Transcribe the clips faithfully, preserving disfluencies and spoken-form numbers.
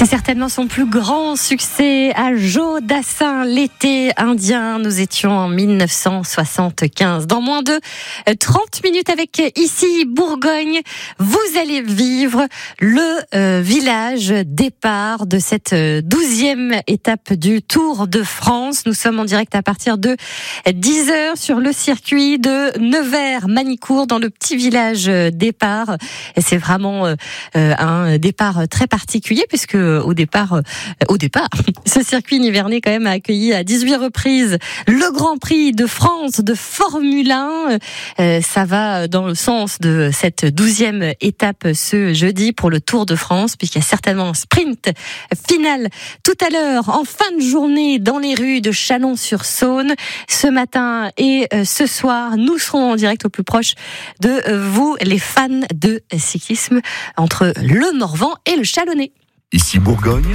C'est certainement son plus grand succès à Joe Dassin, l'été indien. Nous étions en mille neuf cent soixante-quinze. Dans moins de trente minutes avec Ici Bourgogne, vous allez vivre le euh, village départ de cette douzième étape du Tour de France. Nous sommes en direct à partir de dix heures sur le circuit de Nevers-Manicourt dans le petit village départ. Et c'est vraiment euh, un départ très particulier puisque au départ, euh, au départ, ce circuit nivernais quand même a accueilli à dix-huit reprises le Grand Prix de France de Formule un. Euh, ça va dans le sens de cette douzième étape ce jeudi pour le Tour de France, puisqu'il y a certainement un sprint final tout à l'heure en fin de journée dans les rues de Chalon-sur-Saône. Ce matin et euh, ce soir, nous serons en direct au plus proche de euh, vous, les fans de cyclisme, entre le Morvan et le Chalonnais. Ici Bourgogne,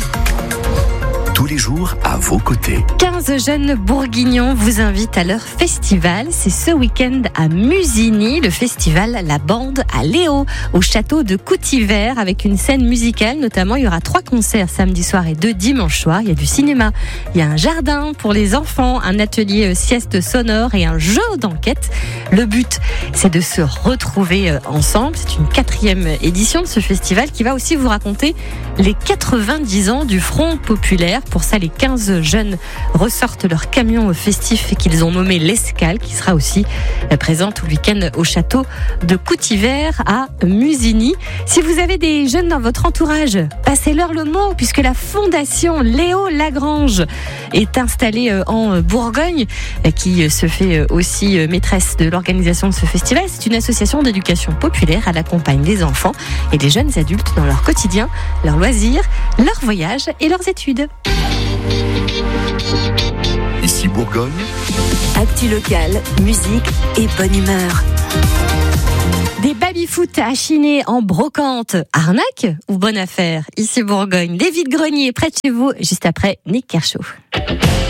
tous les jours à vos côtés. quinze jeunes bourguignons vous invitent à leur festival. C'est ce week-end à Musigny, le festival La Bande à Léo, au château de Coutiver, avec une scène musicale. Notamment, il y aura trois concerts samedi soir et deux dimanche soir. Il y a du cinéma, il y a un jardin pour les enfants, un atelier sieste sonore et un jeu d'enquête. Le but, c'est de se retrouver ensemble. C'est une quatrième édition de ce festival qui va aussi vous raconter les quatre-vingt-dix ans du Front populaire. Pour ça, les quinze jeunes ressortent leur camion festif qu'ils ont nommé l'Escale, qui sera aussi présent tout le week-end au château de Coutiver à Musigny. Si vous avez des jeunes dans votre entourage, passez-leur le mot, puisque la fondation Léo Lagrange est installée en Bourgogne, qui se fait aussi maîtresse de l'organisation de ce festival. C'est une association d'éducation populaire. Elle accompagne les enfants et les jeunes adultes dans leur quotidien, leurs loisirs, leurs voyages et leurs études. Ici Bourgogne, actu locale, musique et bonne humeur. Des baby-foot à chiner en brocante, arnaque ou bonne affaire? Ici Bourgogne, des vides-greniers près de chez vous, juste après Nick Kershaw.